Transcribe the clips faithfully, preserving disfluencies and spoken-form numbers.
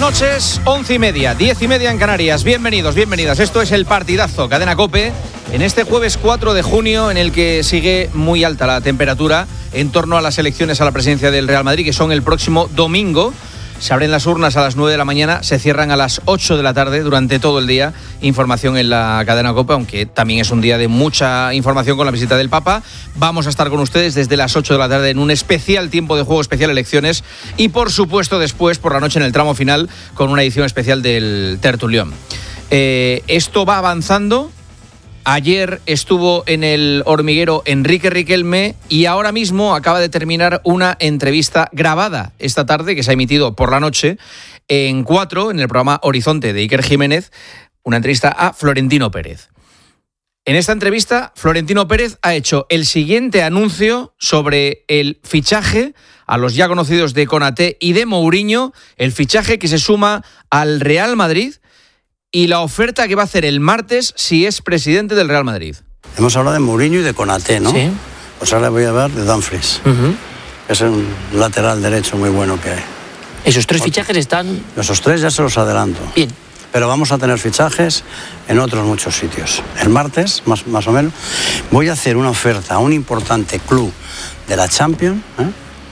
noches, once y media, diez y media en Canarias. Bienvenidos, bienvenidas. Esto es el partidazo Cadena COPE en este jueves cuatro de junio, en el que sigue muy alta la temperatura en torno a las elecciones a la presidencia del Real Madrid, que son el próximo domingo. Se abren las urnas a las nueve de la mañana, se cierran a las ocho de la tarde durante todo el día. Información en la cadena COPE, aunque también es un día de mucha información con la visita del Papa. Vamos a estar con ustedes desde las ocho de la tarde en un especial tiempo de juego, especial elecciones. Y por supuesto después, por la noche, en el tramo final, con una edición especial del Tertulión. Eh, esto va avanzando. Ayer estuvo en el hormiguero Enrique Riquelme y ahora mismo acaba de terminar una entrevista grabada esta tarde que se ha emitido por la noche en cuatro, en el programa Horizonte de Iker Jiménez, una entrevista a Florentino Pérez. En esta entrevista, Florentino Pérez ha hecho el siguiente anuncio sobre el fichaje a los ya conocidos de Konaté y de Mourinho, el fichaje que se suma al Real Madrid y la oferta que va a hacer el martes si es presidente del Real Madrid. Hemos hablado de Mourinho y de Konaté, ¿no? Sí. Pues ahora voy a hablar de Dumfries. Uh-huh. Es un lateral derecho muy bueno que hay. Esos tres fichajes están... Esos tres ya se los adelanto. Bien. Pero vamos a tener fichajes en otros muchos sitios. El martes, más, más o menos, voy a hacer una oferta a un importante club de la Champions, ¿eh?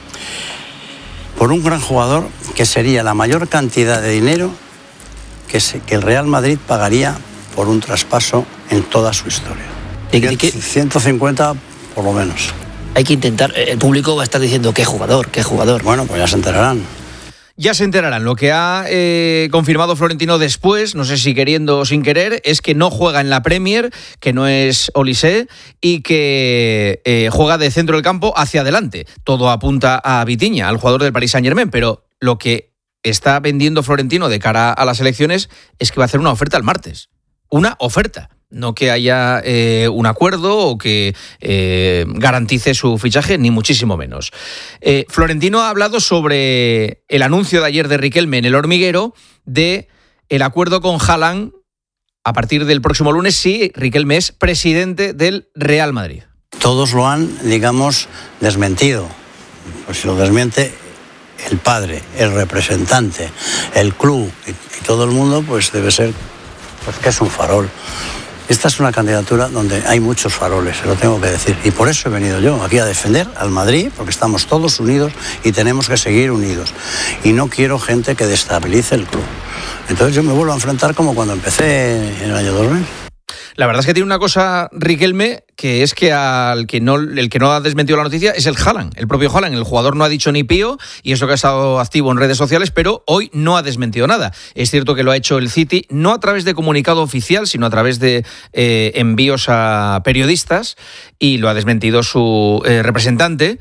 por un gran jugador que sería la mayor cantidad de dinero que, se, que el Real Madrid pagaría por un traspaso en toda su historia. ¿De, de qué? ciento cincuenta por lo menos. Hay que intentar, el público va a estar diciendo qué jugador, qué jugador. Bueno, pues ya se enterarán. Ya se enterarán. Lo que ha eh, confirmado Florentino después, no sé si queriendo o sin querer, es que no juega en la Premier, que no es Olise, y que eh, juega de centro del campo hacia adelante. Todo apunta a Vitinha, al jugador del Paris Saint-Germain, pero lo que está vendiendo Florentino de cara a las elecciones es que va a hacer una oferta el martes. Una oferta. No que haya eh, un acuerdo o que eh, garantice su fichaje, ni muchísimo menos. Eh, Florentino ha hablado sobre el anuncio de ayer de Riquelme en el hormiguero de el acuerdo con Haaland a partir del próximo lunes si Riquelme es presidente del Real Madrid. Todos lo han, digamos, desmentido. Pues si lo desmiente el padre, el representante, el club y, y todo el mundo, pues debe ser pues que es un farol. Esta es una candidatura donde hay muchos faroles, se lo tengo que decir. Y por eso he venido yo aquí a defender al Madrid, porque estamos todos unidos y tenemos que seguir unidos. Y no quiero gente que destabilice el club. Entonces yo me vuelvo a enfrentar como cuando empecé en el año dos mil. La verdad es que tiene una cosa Riquelme, que es que al que no, el que no ha desmentido la noticia es el Haaland, el propio Haaland. El jugador no ha dicho ni pío, y eso que ha estado activo en redes sociales, pero hoy no ha desmentido nada. Es cierto que lo ha hecho el City, no a través de comunicado oficial, sino a través de eh, envíos a periodistas, y lo ha desmentido su eh, representante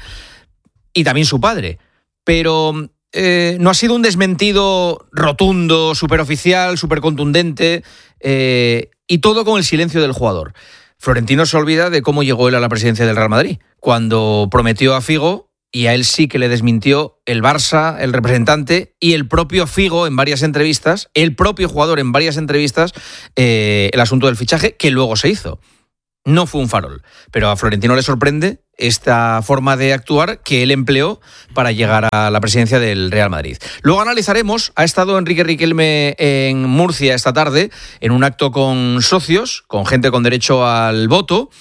y también su padre. Pero eh, no ha sido un desmentido rotundo, superoficial, supercontundente, eh, y todo con el silencio del jugador. Florentino se olvida de cómo llegó él a la presidencia del Real Madrid, cuando prometió a Figo y a él sí que le desmintió el Barça, el representante, y el propio Figo en varias entrevistas, el propio jugador en varias entrevistas, eh, el asunto del fichaje, que luego se hizo. No fue un farol, pero a Florentino le sorprende esta forma de actuar que él empleó para llegar a la presidencia del Real Madrid. Luego analizaremos, ha estado Enrique Riquelme en Murcia esta tarde en un acto con socios, con gente con derecho al voto,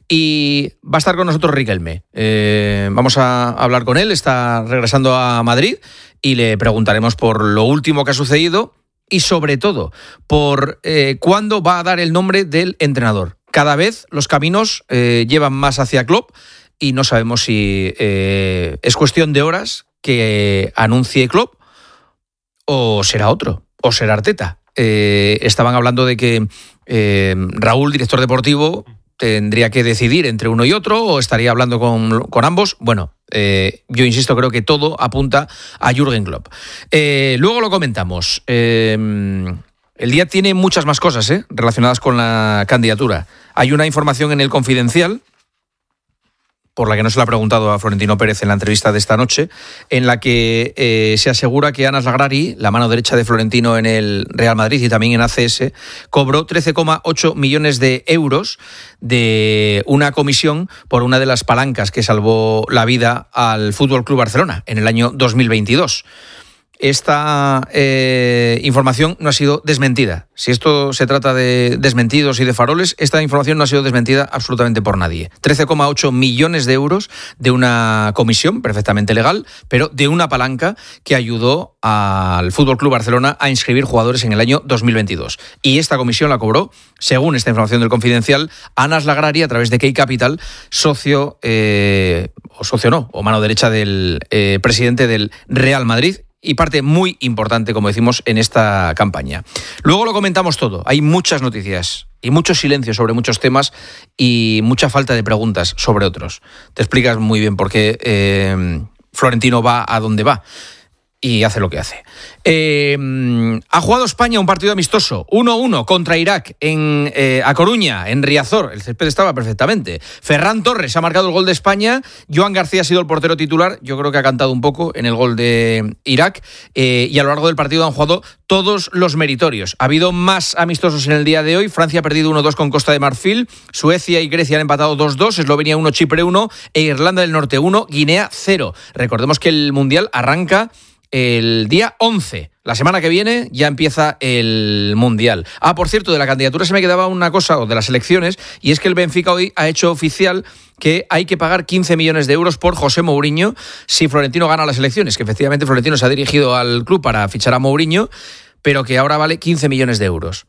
y va a estar con nosotros Riquelme. Eh, vamos a hablar con él, está regresando a Madrid y le preguntaremos por lo último que ha sucedido y sobre todo por eh, cuándo va a dar el nombre del entrenador. Cada vez los caminos eh, llevan más hacia Klopp y no sabemos si eh, es cuestión de horas que anuncie Klopp o será otro, o será Arteta. Eh, estaban hablando de que eh, Raúl, director deportivo, tendría que decidir entre uno y otro o estaría hablando con, con ambos. Bueno, eh, yo insisto, creo que todo apunta a Jürgen Klopp. Eh, luego lo comentamos. Eh, el día tiene muchas más cosas eh, relacionadas con la candidatura. Hay una información en el Confidencial, por la que no se le ha preguntado a Florentino Pérez en la entrevista de esta noche, en la que eh, se asegura que Anas Lagrari, la mano derecha de Florentino en el Real Madrid y también en A C S, cobró trece coma ocho millones de euros de una comisión por una de las palancas que salvó la vida al Fútbol Club Barcelona en el año dos mil veintidós. esta eh, información no ha sido desmentida. Si esto se trata de desmentidos y de faroles, esta información no ha sido desmentida absolutamente por nadie. trece coma ocho millones de euros de una comisión perfectamente legal, pero de una palanca que ayudó al F C Barcelona a inscribir jugadores en el año dos mil veintidós. Y esta comisión la cobró, según esta información del Confidencial, Anas Lagrari a través de Key Capital, socio, eh, o socio no, o mano derecha del eh, presidente del Real Madrid, y parte muy importante, como decimos, en esta campaña. Luego lo comentamos todo. Hay muchas noticias y mucho silencio sobre muchos temas y mucha falta de preguntas sobre otros. Te explicas muy bien por qué eh, Florentino va a donde va y hace lo que hace. Eh, ha jugado España un partido amistoso, uno uno contra Irak en eh, A Coruña, en Riazor. El césped estaba perfectamente. Ferran Torres ha marcado el gol de España. Joan García ha sido el portero titular. Yo creo que ha cantado un poco en el gol de Irak. Eh, y a lo largo del partido han jugado todos los meritorios. Ha habido más amistosos en el día de hoy. Francia ha perdido uno dos con Costa de Marfil. Suecia y Grecia han empatado dos dos. Eslovenia uno, Chipre uno. E Irlanda del Norte uno, Guinea cero. Recordemos que el Mundial arranca el día once. La semana que viene ya empieza el Mundial. Ah, por cierto, de la candidatura se me quedaba una cosa, o de las elecciones, y es que el Benfica hoy ha hecho oficial que hay que pagar quince millones de euros por José Mourinho si Florentino gana las elecciones, que efectivamente Florentino se ha dirigido al club para fichar a Mourinho, pero que ahora vale quince millones de euros.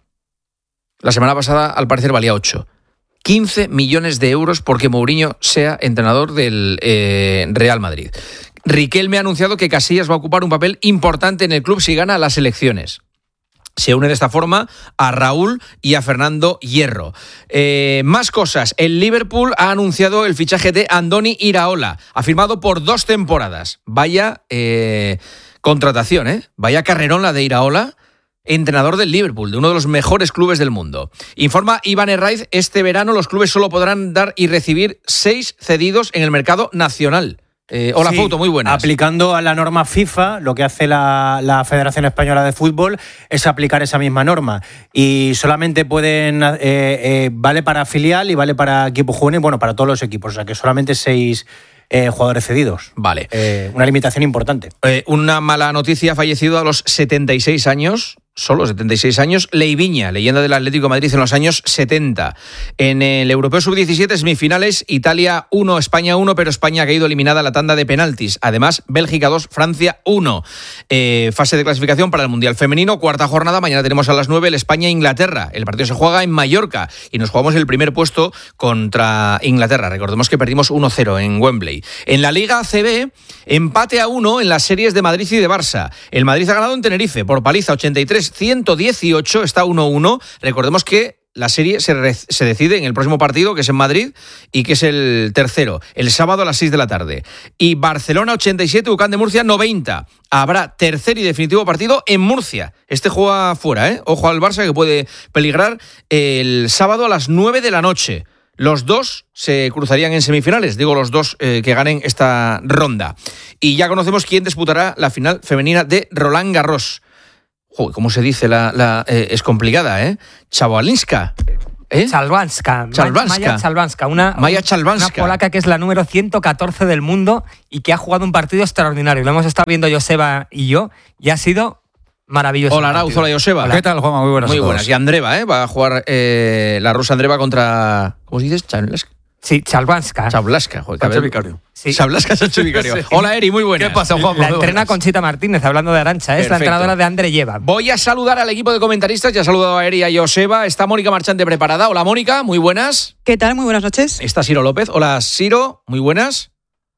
La semana pasada, al parecer, valía ocho. quince millones de euros porque Mourinho sea entrenador del eh, Real Madrid. Riquelme ha anunciado que Casillas va a ocupar un papel importante en el club si gana las elecciones. Se une de esta forma a Raúl y a Fernando Hierro. Eh, más cosas. El Liverpool ha anunciado el fichaje de Andoni Iraola. Ha firmado por dos temporadas. Vaya eh, contratación, ¿eh? Vaya carrerón la de Iraola, entrenador del Liverpool, de uno de los mejores clubes del mundo. Informa Iván Herraiz, este verano los clubes solo podrán dar y recibir seis cedidos en el mercado nacional. Eh, hola, sí, Fouto, muy buenas. Aplicando a la norma FIFA, lo que hace la, la Federación Española de Fútbol es aplicar esa misma norma. Y solamente pueden, eh, eh, vale para filial y vale para equipo juvenil, bueno, para todos los equipos. O sea, que solamente seis eh, jugadores cedidos. Vale. Eh, una limitación importante. Eh, una mala noticia, ha fallecido a los setenta y seis años. Solo setenta y seis años, Leiviña, leyenda del Atlético de Madrid en los años setenta. En el Europeo sub diecisiete, semifinales, Italia uno, España uno, pero España ha caído eliminada a la tanda de penaltis. Además, Bélgica dos, Francia uno. Eh, fase de clasificación para el Mundial Femenino, cuarta jornada. Mañana tenemos a las nueve el España-Inglaterra. El partido se juega en Mallorca y nos jugamos el primer puesto contra Inglaterra. Recordemos que perdimos uno cero en Wembley. En la Liga A C B, empate a uno en las series de Madrid y de Barça. El Madrid ha ganado en Tenerife por paliza ochenta y tres ciento dieciocho, está uno uno. Recordemos que la serie se, re- se decide en el próximo partido, que es en Madrid, y que es el tercero, el sábado a las seis de la tarde. Y Barcelona ochenta y siete, UCAM de Murcia noventa. Habrá tercer y definitivo partido en Murcia. Este juega fuera, ¿eh? Ojo al Barça, que puede peligrar el sábado a las nueve de la noche. Los dos se cruzarían en semifinales, digo los dos eh, que ganen esta ronda. Y ya conocemos quién disputará la final femenina de Roland Garros. Joder, ¿cómo se dice? La, la eh, es complicada, ¿eh? Chabalinska. ¿Eh? Chalbanska. Chalbanska. Maya Chalbanska. Una, Maya Chalbanska. Una polaca que es la número ciento catorce del mundo y que ha jugado un partido extraordinario. Lo hemos estado viendo Joseba y yo y ha sido maravilloso. Hola, Arauz, hola, Joseba. ¿Qué tal, Juanma? Muy buenas. Muy buenas. Y Andreva, ¿eh? Va a jugar eh, la rusa Andreva contra... ¿Cómo se dice? Chalbanska. Sí, Chalbanska. Chablaska. Joder, Sancho Vicario. Sí. Chablaska, Sancho Vicario. Sí. Hola, Eri, muy buenas. ¿Qué pasa, Juanma? La entrena Conchita Martínez, hablando de Arantxa, es la entrenadora de Andre Lleva. Voy a saludar al equipo de comentaristas, ya he saludado a Eri y a Joseba. Está Mónica Marchante preparada. Hola, Mónica, muy buenas. ¿Qué tal? Muy buenas noches. Está Siro López. Hola, Siro, muy buenas.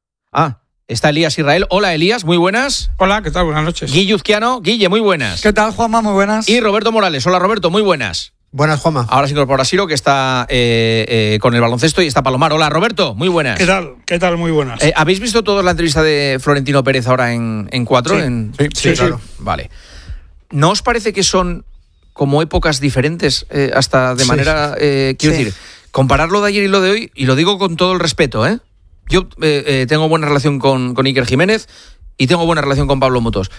Ah, está Elías Israel. Hola, Elías, muy buenas. Hola, ¿qué tal? Buenas noches. Guille Uzquiano. Guille, muy buenas. ¿Qué tal, Juanma? Muy buenas. Y Roberto Morales. Hola, Roberto, muy buenas. Buenas, Juanma. Ahora se incorpora Siro, que está eh, eh, con el baloncesto, y está Palomar. Hola, Roberto, muy buenas. ¿Qué tal? ¿Qué tal? Muy buenas. Eh, ¿Habéis visto todos la entrevista de Florentino Pérez ahora en, en cuatro? Sí, en... sí, sí, sí, claro. Vale. ¿No os parece que son como épocas diferentes eh, hasta de sí. manera... Eh, quiero sí. decir, comparar lo de ayer y lo de hoy, y lo digo con todo el respeto, ¿eh? Yo eh, eh, tengo buena relación con, con Iker Jiménez y tengo buena relación con Pablo Motos.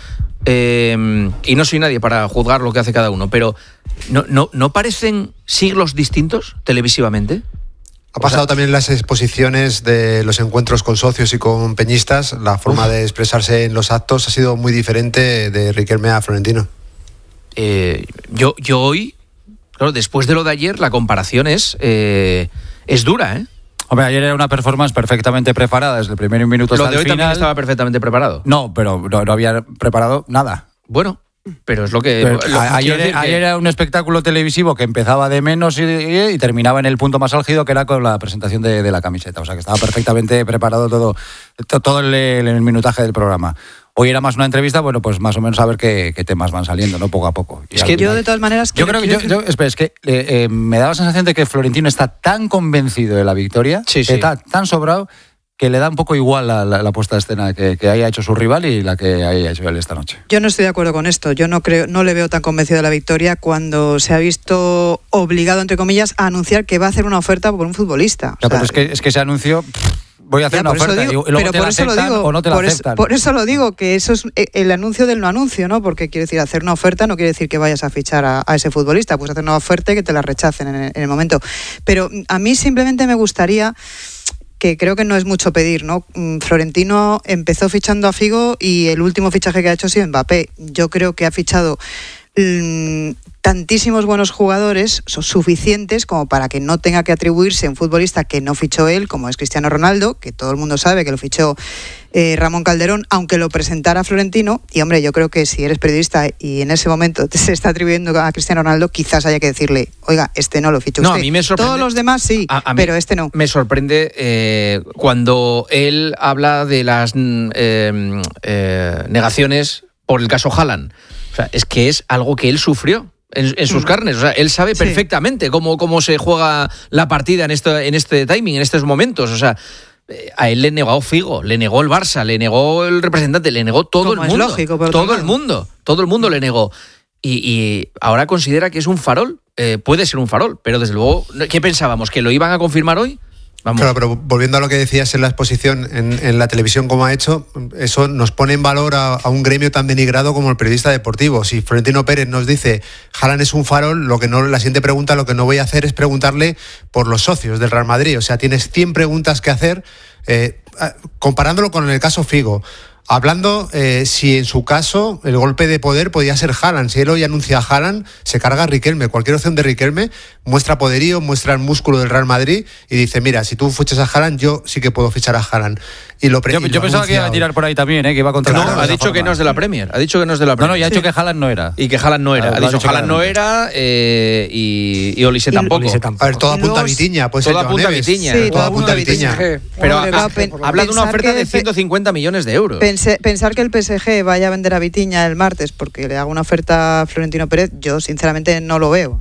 Eh, y no soy nadie para juzgar lo que hace cada uno, pero ¿no, no, ¿no parecen siglos distintos televisivamente? Ha pasado o sea, también en las exposiciones de los encuentros con socios y con peñistas, la forma uf. de expresarse en los actos ha sido muy diferente de Riquelme a Florentino. Eh, yo, yo hoy, claro, después de lo de ayer, la comparación es, eh, es dura, ¿eh? Hombre, ayer era una performance perfectamente preparada desde el primer minuto hasta el final. Lo de hoy también estaba perfectamente preparado. No, pero no, no había preparado nada. Bueno, pero es lo que... Pero, lo, a, ayer, que... ayer era un espectáculo televisivo que empezaba de menos y, y, y terminaba en el punto más álgido, que era con la presentación de, de la camiseta. O sea, que estaba perfectamente preparado todo, todo el, el minutaje del programa. Hoy era más una entrevista, bueno, pues más o menos a ver qué, qué temas van saliendo, ¿no? Poco a poco. Es que yo, de todas maneras... Yo creo que... Yo, yo, espera, es que eh, eh, me da la sensación de que Florentino está tan convencido de la victoria, sí, sí. está tan sobrado, que le da un poco igual la, la, la puesta de escena que, que haya hecho su rival y la que haya hecho él esta noche. Yo no estoy de acuerdo con esto. Yo no creo, no le veo tan convencido de la victoria cuando se ha visto obligado, entre comillas, a anunciar que va a hacer una oferta por un futbolista. Ya, o sea, pero es que, es que ese anuncio... Voy a hacer ya, una oferta digo, y luego te la aceptan digo, o no te la por aceptan. Es, por eso lo digo, que eso es el anuncio del no anuncio, ¿no? Porque quiere decir, hacer una oferta no quiere decir que vayas a fichar a, a ese futbolista, pues hacer una oferta y que te la rechacen en el, en el momento. Pero a mí simplemente me gustaría, que creo que no es mucho pedir, ¿no? Florentino empezó fichando a Figo y el último fichaje que ha hecho ha sido Mbappé. Yo creo que ha fichado mmm, tantísimos buenos jugadores, son suficientes como para que no tenga que atribuirse un futbolista que no fichó él, como es Cristiano Ronaldo, que todo el mundo sabe que lo fichó eh, Ramón Calderón, aunque lo presentara Florentino. Y hombre, yo creo que si eres periodista y en ese momento te se está atribuyendo a Cristiano Ronaldo, quizás haya que decirle, oiga, este no lo fichó usted. No, a mí me sorprende. Todos los demás sí, a, a pero este no. Me sorprende eh, cuando él habla de las eh, eh, negaciones por el caso Haaland. O sea, es que es algo que él sufrió en, en sus carnes. O sea, él sabe perfectamente sí. cómo, cómo se juega la partida en este, en este timing, en estos momentos. O sea, a él le negó Figo, le negó el Barça, le negó el representante, le negó todo el mundo. Es lógico, pero todo el mundo, todo el mundo le negó. Y, y ahora considera que es un farol. Eh, puede ser un farol, pero desde luego, ¿qué pensábamos? ¿Que lo iban a confirmar hoy? Vamos. Claro, pero volviendo a lo que decías en la exposición en, en la televisión, como ha hecho, eso nos pone en valor a, a un gremio tan denigrado como el periodista deportivo. Si Florentino Pérez nos dice Haaland es un farol, lo que no, la siguiente pregunta, lo que no voy a hacer es preguntarle por los socios del Real Madrid. O sea, tienes cien preguntas que hacer, eh, comparándolo con el caso Figo. Hablando eh, si en su caso el golpe de poder podía ser Haaland. Si él hoy anuncia a Haaland, se carga a Riquelme. Cualquier opción de Riquelme muestra poderío, muestra el músculo del Real Madrid y dice, mira, si tú fichas a Haaland, yo sí que puedo fichar a Haaland. Y lo pre- yo y lo yo pensaba que iba a tirar por ahí también, ¿eh? Que iba contra. No, Haaland, ha dicho forma. que no es de la Premier. Ha dicho que no es de la Premier. No, no, y ha sí. dicho que Haaland no era. Y que Haaland no era. Ah, ha dicho que Haaland no era eh, y, y Olise tampoco. Olise tampoco. A ver, toda punta Vitiña. Pues toda punta Vitiña. Sí, toda punta Vitiña. Pero ha, habla de una oferta de ciento cincuenta millones de euros. Pense, pensar que el P S G vaya a vender a Vitiña el martes porque le haga una oferta a Florentino Pérez, yo sinceramente no lo veo.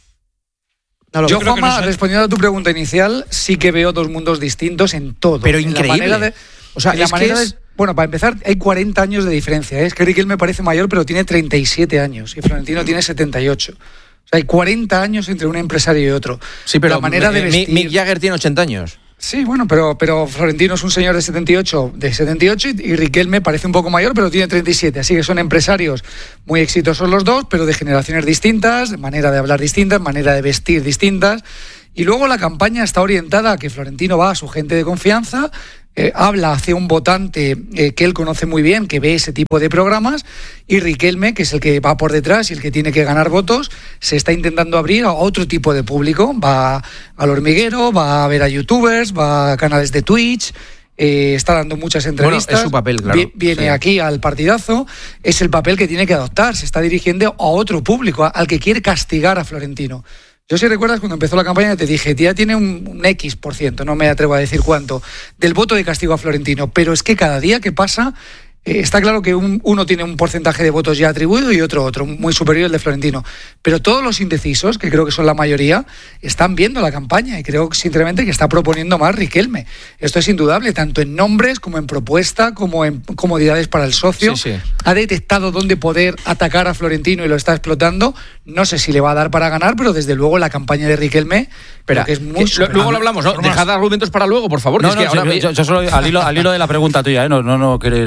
No lo yo, veo. Juanma, no respondiendo a tu pregunta inicial, sí que veo dos mundos distintos en todo. Pero en increíble. La de, o sea, en la es manera que es... de, bueno, para empezar, hay cuarenta años de diferencia. ¿eh? Es que Riquelme parece mayor, pero tiene treinta y siete años y Florentino tiene setenta y ocho. O sea, hay cuarenta años entre un empresario y otro. Sí, pero la manera de vestir... Mick Jagger tiene ochenta años. Sí, bueno, pero, pero Florentino es un señor de setenta y ocho, de setenta y ocho y Riquelme parece un poco mayor, pero tiene treinta y siete. Así que son empresarios muy exitosos los dos, pero de generaciones distintas, manera de hablar distintas, manera de vestir distintas. Y luego la campaña está orientada a que Florentino va a su gente de confianza, eh, habla hacia un votante eh, que él conoce muy bien, que ve ese tipo de programas, y Riquelme, que es el que va por detrás y el que tiene que ganar votos, se está intentando abrir a otro tipo de público. Va al hormiguero, va a ver a youtubers, va a canales de Twitch... Eh, está dando muchas entrevistas. Bueno, es su papel, claro. Viene sí. aquí al partidazo. Es el papel que tiene que adoptar. Se está dirigiendo a otro público, al que quiere castigar a Florentino. Yo, si recuerdas, cuando empezó la campaña te dije, ya tiene un, un X por ciento, no me atrevo a decir cuánto, del voto de castigo a Florentino. Pero es que cada día que pasa, eh, está claro que un, uno tiene un porcentaje de votos ya atribuido y otro otro, muy superior al de Florentino. Pero todos los indecisos, que creo que son la mayoría, están viendo la campaña y creo sinceramente que está proponiendo más Riquelme. Esto es indudable, tanto en nombres como en propuesta, como en comodidades para el socio. Sí, sí. Ha detectado dónde poder atacar a Florentino y lo está explotando. No sé si le va a dar para ganar, pero desde luego la campaña de Riquelme... Espera, que es muy que, luego lo hablamos, ¿no? Dejad argumentos para luego, por favor. No, Que no, es que yo, ahora... yo, yo solo al hilo, al hilo de la pregunta tuya, ¿eh? no, no, no quiero ir a por otro lado.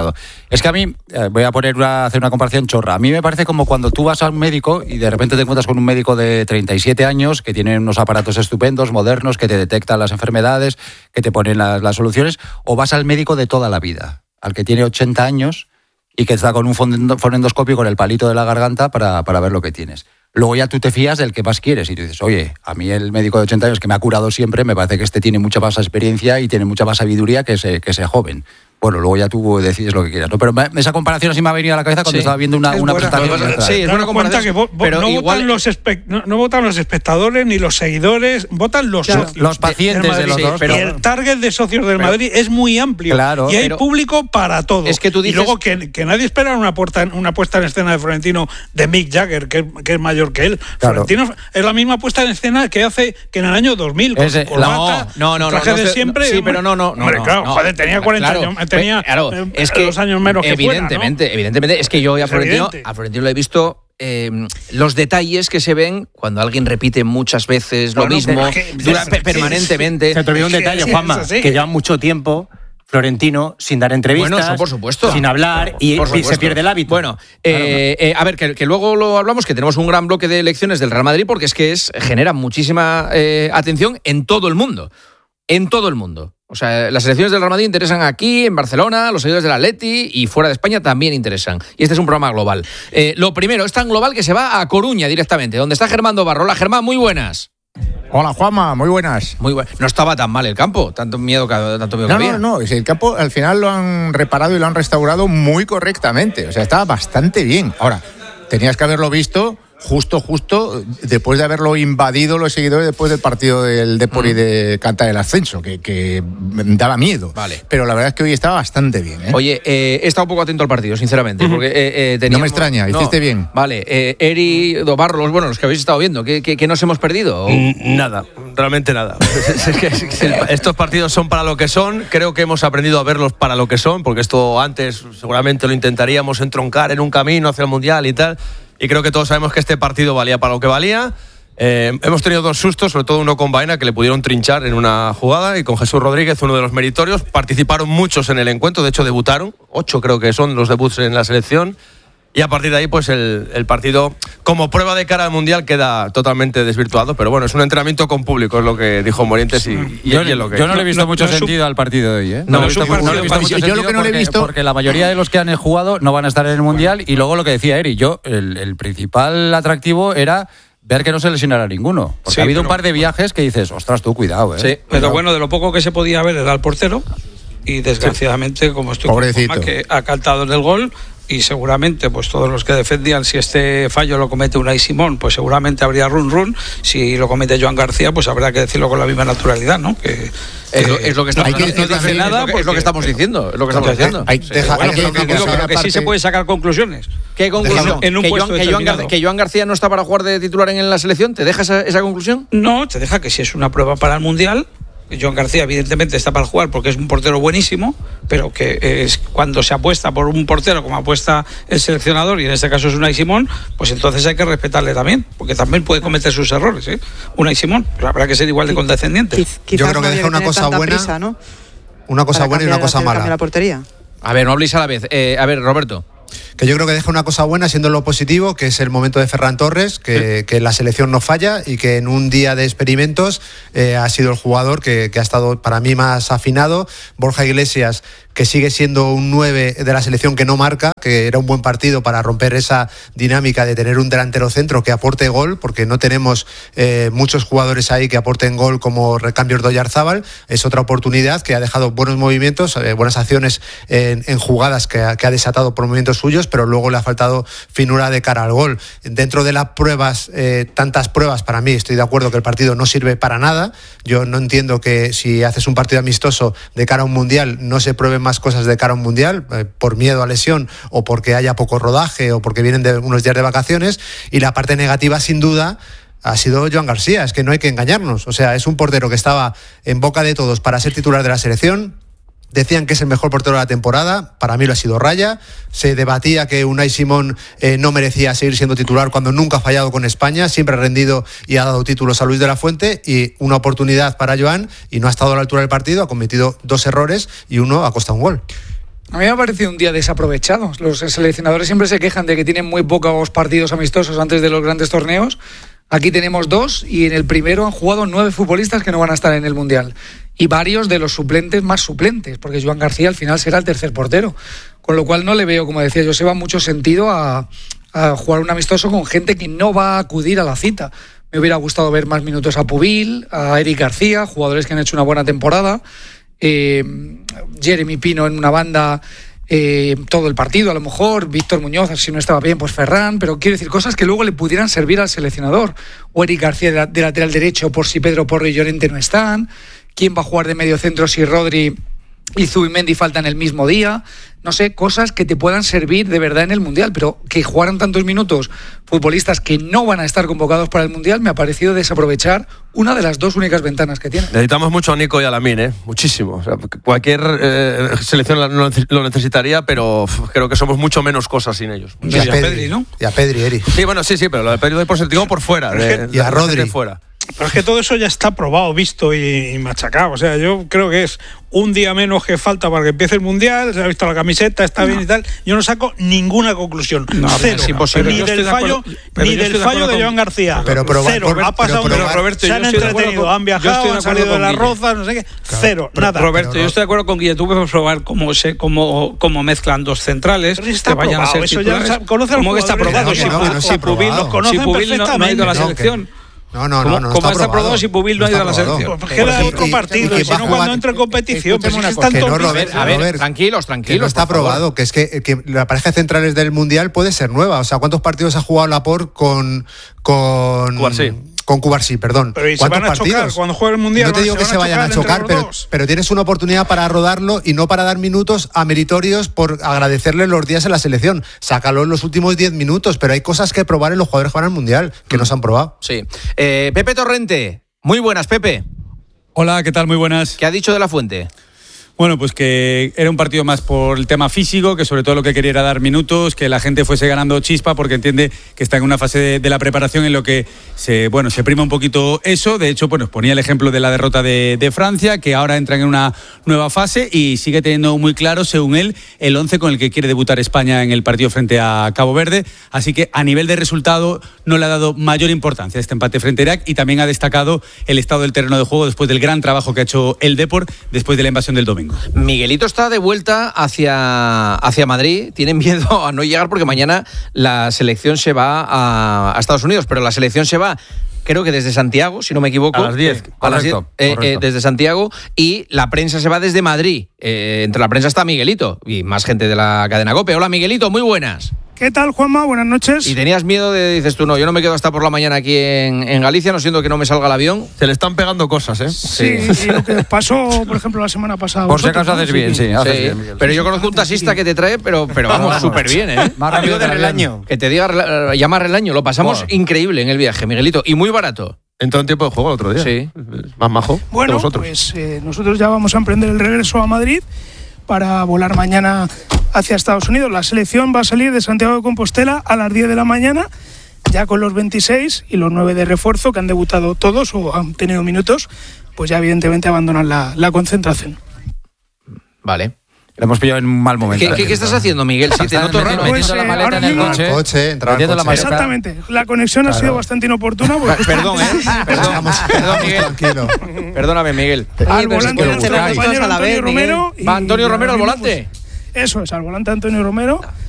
demostrado. Es que a mí, eh, voy a poner una, hacer una comparación chorra. A mí me parece como cuando tú vas a un médico y de repente te encuentras con un médico de treinta y siete años que tiene unos aparatos estupendos, modernos, que te detectan las enfermedades, que te ponen las, las soluciones, o vas al médico de toda la vida, al que tiene ochenta años y que está con un fonendoscopio con el palito de la garganta para, para ver lo que tienes. Luego ya tú te fías del que más quieres y tú dices, oye, a mí el médico de ochenta años que me ha curado siempre, me parece que este tiene mucha más experiencia y tiene mucha más sabiduría que ese, que ese joven. Bueno, luego ya tú decides lo que quieras, ¿no? Pero me, esa comparación así me ha venido a la cabeza cuando sí. estaba viendo una, una presentación. Sí, es buena comparación. Que vo, vo, pero no, igual... votan los espe- no, no votan los espectadores ni los seguidores, votan los claro, socios. Los pacientes de, de los sí, dos. Pero, y el target de socios del pero, Madrid es muy amplio. Claro, y hay pero, público para todo. Es que tú dices... Y luego que, que nadie espera una, puerta, una puesta en escena de Florentino de Mick Jagger, que, que es mayor que él. Claro. Florentino es la misma puesta en escena que hace que en el año dos mil. Con Ese, corbata, no, no, no. traje no, de no, siempre. Sí, pero no, no. Hombre, no, claro, no, joder, tenía cuarenta claro, años. Tenía claro, eh, es que los años menos que evidentemente, fuera, ¿no? Evidentemente, es que yo a Florentino, evidente. a Florentino lo he visto eh, los detalles que se ven cuando alguien repite muchas veces lo bueno, mismo, pero, que, dura, es, permanentemente. Se te olvidó un detalle, Juanma, que lleva mucho tiempo Florentino sin dar entrevistas, bueno, eso por supuesto, sin hablar y, y se pierde el hábito. Bueno, eh, eh, a ver, que, que luego lo hablamos, que tenemos un gran bloque de elecciones del Real Madrid porque es que es genera muchísima eh, atención en todo el mundo, en todo el mundo. O sea, las elecciones del Real Madrid interesan aquí, en Barcelona, los seguidores del Atleti y fuera de España también interesan. Y este es un programa global. Eh, lo primero, es tan global que se va a Coruña directamente, donde está Germán Dobarro. Hola, Germán, muy buenas. Hola, Juanma, muy buenas. Muy bu- no estaba tan mal el campo, tanto miedo que, tanto miedo no, que había. No, no, no, el campo al final lo han reparado y lo han restaurado muy correctamente. O sea, estaba bastante bien. Ahora, tenías que haberlo visto justo, justo después de haberlo invadido los seguidores después del partido del Depor mm. y de cantar el ascenso, que, que daba miedo. Vale. Pero la verdad es que hoy estaba bastante bien. ¿eh? Oye, eh, he estado un poco atento al partido, sinceramente. Porque, eh, eh, teníamos... No me extraña, no, hiciste bien. Vale, eh, Eri, Dobarro, los, bueno, los que habéis estado viendo, ¿qué, qué, qué nos hemos perdido? Mm, nada, realmente nada. es que, es que estos partidos son para lo que son, creo que hemos aprendido a verlos para lo que son, porque esto antes seguramente lo intentaríamos entroncar en un camino hacia el Mundial y tal. Y creo que todos sabemos que este partido valía para lo que valía. Eh, hemos tenido dos sustos, sobre todo uno con Baena, que le pudieron trinchar en una jugada, y con Jesús Rodríguez, uno de los meritorios. Participaron muchos en el encuentro, de hecho debutaron, ocho creo que son los debuts en la selección. Y a partir de ahí, pues el, el partido, como prueba de cara al Mundial, queda totalmente desvirtuado. Pero bueno, es un entrenamiento con público, es lo que dijo Morientes. Y, y, yo, y es lo que yo no le he visto no, mucho no, sentido al partido de hoy, ¿eh? No, no, no, no, no, no le he visto mucho yo lo que no porque, le he visto porque la mayoría de los que han jugado no van a estar en el Mundial. Y luego lo que decía Eri, yo, el, el principal atractivo era ver que no se lesionara ninguno. Porque sí, ha habido pero... un par de viajes que dices, ostras, tú, cuidado, ¿eh? Sí, pero cuidado. Bueno, de lo poco que se podía ver era el portero. Y desgraciadamente, sí. como estoy Pobrecito. con Juanma, que ha cantado en el gol. Y seguramente, pues todos los que defendían, si este fallo lo comete Unai Simón, pues seguramente habría run run. Si lo comete Joan García, pues habrá que decirlo con la misma naturalidad, ¿no? Que, es, lo, es lo que estamos no, hay que no dice nada, es lo que, es lo que estamos diciendo, es lo que estamos no, diciendo. Hay, sí, deja, bueno, hay que, que, que, que, que sí se puede sacar conclusiones. ¿Qué conclusión? En un que, puesto Joan, que, Joan García, ¿Que Joan García no está para jugar de titular en la selección? ¿Te deja esa, esa conclusión? No, te deja que si es una prueba para el Mundial. Joan García evidentemente está para jugar porque es un portero buenísimo, pero que es cuando se apuesta por un portero como apuesta el seleccionador, y en este caso es Unai Simón, pues entonces hay que respetarle también, porque también puede cometer sus errores, ¿eh? Unai Simón, pero habrá que ser igual de condescendiente. Yo creo que deja una cosa buena, prisa, ¿no? una cosa buena y una cosa mala. La portería. A ver, no habléis a la vez. Eh, a ver, Roberto. Que yo creo que deja una cosa buena siendo lo positivo, que es el momento de Ferran Torres, que, sí. que la selección no falla y que en un día de experimentos eh, ha sido el jugador que, que ha estado para mí más afinado. Borja Iglesias, que sigue siendo un nueve de la selección que no marca, que era un buen partido para romper esa dinámica de tener un delantero centro que aporte gol, porque no tenemos eh, muchos jugadores ahí que aporten gol como recambios de Oyarzábal. Es otra oportunidad que ha dejado buenos movimientos, eh, buenas acciones en, en jugadas que ha, que ha desatado por movimientos suyos, pero luego le ha faltado finura de cara al gol. Dentro de las pruebas, eh, tantas pruebas, para mí estoy de acuerdo que el partido no sirve para nada. Yo no entiendo que si haces un partido amistoso de cara a un mundial no se prueben más cosas de cara a un mundial, eh, por miedo a lesión o porque haya poco rodaje o porque vienen de unos días de vacaciones. Y la parte negativa, sin duda, ha sido Joan García. Es que no hay que engañarnos. O sea, es un portero que estaba en boca de todos para ser titular de la selección. Decían que es el mejor portero de la temporada, para mí lo ha sido Raya. Se debatía que Unai Simón eh, no merecía seguir siendo titular cuando nunca ha fallado con España, siempre ha rendido y ha dado títulos a Luis de la Fuente, y una oportunidad para Joan y no ha estado a la altura del partido, ha cometido dos errores y uno ha costado un gol. A mí me ha parecido un día desaprovechado. Los seleccionadores siempre se quejan de que tienen muy pocos partidos amistosos antes de los grandes torneos. Aquí tenemos dos y en el primero han jugado nueve futbolistas que no van a estar en el Mundial. Y varios de los suplentes más suplentes, porque Joan García al final será el tercer portero. Con lo cual no le veo, como decía Joseba, mucho sentido a, a jugar un amistoso con gente que no va a acudir a la cita. Me hubiera gustado ver más minutos a Pubil, a Eric García, jugadores que han hecho una buena temporada. Eh, Jeremy Pino en una banda eh, todo el partido, a lo mejor Víctor Muñoz, si no estaba bien, pues Ferran, pero quiero decir cosas que luego le pudieran servir al seleccionador, o Eric García de, de lateral derecho por si Pedro Porro y Llorente no están, quién va a jugar de medio centro si Rodri y Zubimendi faltan el mismo día, no sé, cosas que te puedan servir de verdad en el Mundial, pero que jugaran tantos minutos futbolistas que no van a estar convocados para el Mundial me ha parecido desaprovechar una de las dos únicas ventanas que tiene. Necesitamos mucho a Nico y a Lamine, ¿eh? Muchísimo. O sea, cualquier eh, selección lo necesitaría, pero creo que somos mucho menos cosas sin ellos. Y a, y a Pedri, Pedri, ¿no? Y a Pedri, Eri. Sí, bueno, sí, sí, pero lo de Pedri doy por sentido por fuera. De, y a Rodri. Fuera. Pero es que todo eso ya está probado, visto y, y machacado. O sea, yo creo que es un día menos que falta para que empiece el Mundial. Se ha visto la camiseta, está no. bien y tal. Yo no saco ninguna conclusión. No, Cero. Es imposible. Ni del fallo, ni del fallo de, de Joan García. Pero, pero, Cero. Pero, ha pasado. pero, pero, pero, Roberto, se han entretenido, con, han viajado, han salido de las rozas, no sé qué. Claro, Cero. Pero, nada. Roberto, pero, yo estoy de acuerdo con Guille. Tú puedes probar cómo, se, cómo, cómo mezclan dos centrales que vayan a ser titulares. ¿Cómo que está probado? Si Pubil no ha ido a la selección. No, no, no, no. ¿Cómo está probado si Pubil no ha ido a la selección? Porque era otro partido, y si no cuando entra en competición. Pero es que no, Robert, a ver, tranquilos, tranquilos. No está probado, que es que, que la pareja de centrales del Mundial puede ser nueva. O sea, ¿cuántos partidos ha jugado Laporte con con Cubarsí? Con Cubarsí, perdón. Pero ¿y se van a partidos? chocar cuando juegue el Mundial? No te digo que se vayan a chocar, pero, pero tienes una oportunidad para rodarlo y no para dar minutos a meritorios por agradecerle los días en la selección. Sácalo en los últimos diez minutos, pero hay cosas que probar en los jugadores que van al Mundial, que mm. no se han probado. Sí. Eh, Pepe Torrente, muy buenas, Pepe. Hola, ¿qué tal? Muy buenas. ¿Qué ha dicho de la Fuente? Bueno, pues que era un partido más por el tema físico, que sobre todo lo que quería era dar minutos, que la gente fuese ganando chispa, porque entiende que está en una fase de, de la preparación en lo que se, bueno, se prima un poquito eso. De hecho, bueno, ponía el ejemplo de la derrota de, de Francia, que ahora entran en una nueva fase y sigue teniendo muy claro, según él, el once con el que quiere debutar España en el partido frente a Cabo Verde. Así que a nivel de resultado no le ha dado mayor importancia a este empate frente a Irak, y también ha destacado el estado del terreno de juego después del gran trabajo que ha hecho el Depor después de la invasión del domingo. Miguelito está de vuelta hacia, hacia Madrid. Tienen miedo a no llegar porque mañana la selección se va a, a Estados Unidos, pero la selección se va, creo que desde Santiago, si no me equivoco. A las diez. A las diez eh, eh, desde Santiago, y la prensa se va desde Madrid. Eh, entre la prensa está Miguelito y más gente de la cadena COPE. Hola, Miguelito, muy buenas. ¿Qué tal, Juanma? Buenas noches. ¿Y tenías miedo de, dices tú, no, yo no me quedo hasta por la mañana aquí en, en Galicia, no siento que no me salga el avión? Se le están pegando cosas, ¿eh? Sí, sí. Y lo que pasó, por ejemplo, la semana pasada. Por si acaso haces bien, sí. Haces sí. bien, Miguel. Pero yo conozco un taxista que te trae, pero, pero vamos, súper bien, ¿eh? Más rápido de Relaño. Que te diga, llama Relaño. Lo pasamos bueno. increíble en el viaje, Miguelito. Y muy barato. Entró en tiempo de juego el otro día. Sí. Más majo. Bueno, pues eh, nosotros ya vamos a emprender el regreso a Madrid para volar mañana hacia Estados Unidos. La selección va a salir de Santiago de Compostela a las diez de la mañana, ya con los veintiséis y los nueve de refuerzo que han debutado todos o han tenido minutos, pues ya evidentemente abandonan la, la concentración. Vale. Le hemos pillado en un mal momento. ¿Qué, qué, qué estás haciendo, Miguel? Si te noto raro. Pues, eh, la maleta en el mismo, coche. coche, coche. La maleta. Exactamente. La conexión claro. ha sido bastante inoportuna. Porque... Perdón, ¿eh? Perdón, perdón, Miguel. Tranquilo. Perdóname, Miguel. Al volante nuestro compañero Antonio Romero. ¿Va Antonio Romero al volante? Eso es, al volante Antonio Romero.